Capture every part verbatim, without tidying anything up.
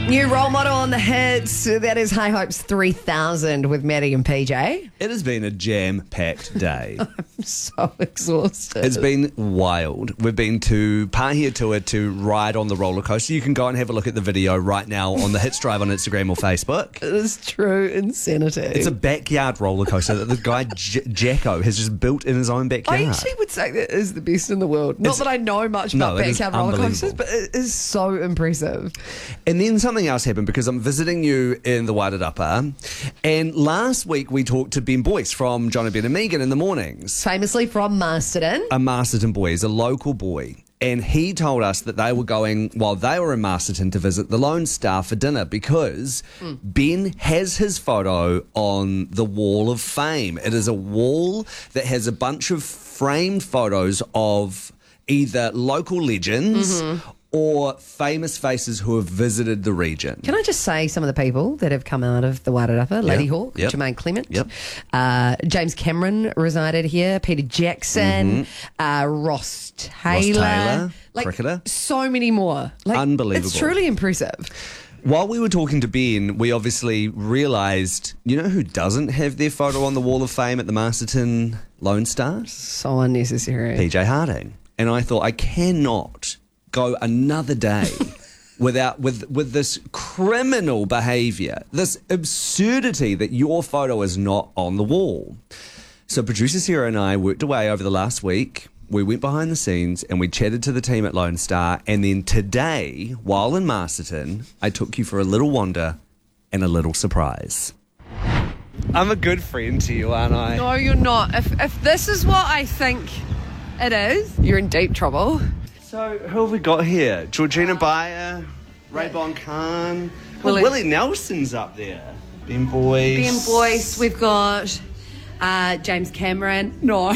New role model on the hits. That is High Hopes three thousand with Maddie and P J. It has been a jam-packed day. I'm so exhausted. It's been wild. We've been to Pāhiatua to ride on the roller coaster. You can go and have a look at the video right now on the Hits Drive on Instagram or Facebook. It is true insanity. It's a backyard roller coaster that the guy J- Jacko has just built in his own backyard. I actually would say that is the best in the world. Not It's- that I know much No, about it is backyard roller coasters, unbelievable. but it is so impressive. And then something else happened because I'm visiting you in the Wairarapa. And last week we talked to Ben Boyce from John and Ben and Megan in the mornings. Famously from Masterton. A Masterton boy, he's a local boy. And he told us that they were going, while they were in Masterton, to visit the Lone Star for dinner because mm. Ben has his photo on the Wall of Fame. It is a wall that has a bunch of framed photos of either local legends mm-hmm. or famous faces who have visited the region. Can I just say some of the people that have come out of the Wairarapa? Lady yep. Hawk, yep. Jermaine Clement, yep. uh, James Cameron resided here, Peter Jackson, mm-hmm. uh, Ross Taylor. Ross Taylor, like, cricketer. So many more. Like, Unbelievable. It's truly impressive. While we were talking to Ben, we obviously realised, you know who doesn't have their photo on the Wall of Fame at the Masterton Lone Star? So unnecessary. P J Harding. And I thought, I cannot go another day without with with this criminal behaviour, this absurdity that your photo is not on the wall. So producer Sarah and I worked away over the last week. We went behind the scenes and we chatted to the team at Lone Star. And then today, while in Masterton, I took you for a little wander and a little surprise. I'm a good friend to you, aren't I? No, you're not. If if this is what I think it is, you're in deep trouble. So, who have we got here? Georgina Bayer, Raybon Khan. Well, Willie. Willie Nelson's up there. Ben Boyce. Ben Boyce, we've got uh, James Cameron. No.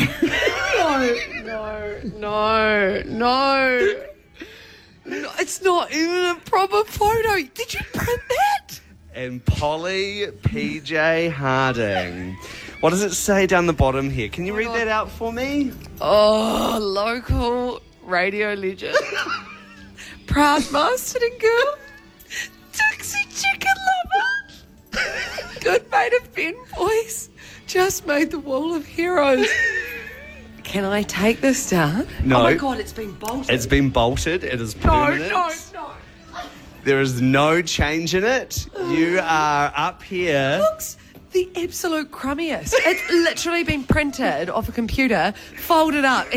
no, no, no, no. No, it's not even a proper photo. Did you print that? And Polly P J Harding. What does it say down the bottom here? Can you Oh read God. that out for me? Oh, local radio legend. Proud Masterton girl. Dixie chicken lover. Good mate of Ben Boyce. Just made the Wall of Heroes. Can I take this down? No. Oh my God, it's been bolted. It's been bolted. It is No, permanent. no, no. There is no change in it. You are up here. Looks the absolute crummiest. It's literally been printed off a computer, folded up.